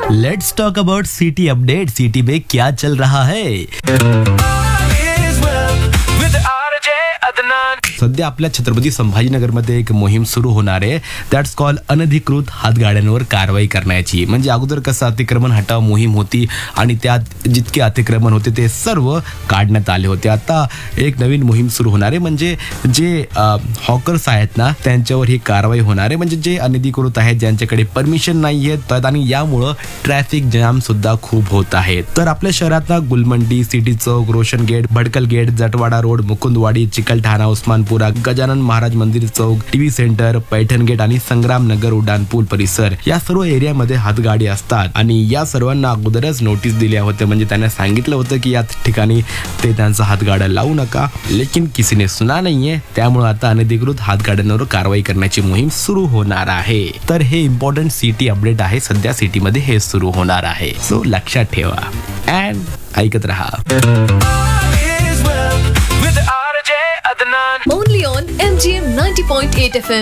Let's talk about city update. City में क्या चल रहा है? सध्या आपल्या छत्रपती संभाजीनगरमध्ये एक मोहीम सुरू होणार आहे, दॅट्स कॉल अनधिकृत हातगाड्यांवर कारवाई करण्याची। म्हणजे अगोदर कसं अतिक्रमण हटाव मोहीम होती आणि त्यात जितके अतिक्रमण होते ते सर्व काढण्यात आले होते। आता एक नवीन मोहीम सुरू होणार आहे, म्हणजे जे हॉकर्स आहेत ना त्यांच्यावर ही कारवाई होणार आहे। म्हणजे जे अनधिकृत आहेत, ज्यांच्याकडे परमिशन नाही आहेत, आणि यामुळं ट्रॅफिक जाम सुद्धा खूप होत आहे। तर आपल्या शहरात ना गुलमंडी, सिटी चौक, Roshan gate, Bhadkal gate, Jatwada road, Mukundwadi, Chikalthana, Usmanpura, Gajanan Maharaj मंदिर चौक, टीव्ही सेंटर, पैठण गेट आणि संग्राम नगर उड्डाणपूल परिसर या सर्व एरियामध्ये हातगाडी असतात आणि या सर्वांना अगोदरच नोटीस दिल्या होत्या। म्हणजे त्यांना सांगितलं होतं की या ठिकाणी ते त्यांचा हातगाडा लावू नका, लेकिन किसी ने सुना नाहीये। त्यामुळे आता अनधिकृत हातगाड्यांवर कारवाई करण्याची मोहीम सुरू होणार आहे। तर हे इम्पॉर्टंट सिटी अपडेट आहे, सध्या सिटीमध्ये हे सुरू होणार आहे, सो लक्षात ठेवा अँड ऐकत रहा। Only on MGM 90.8 FM.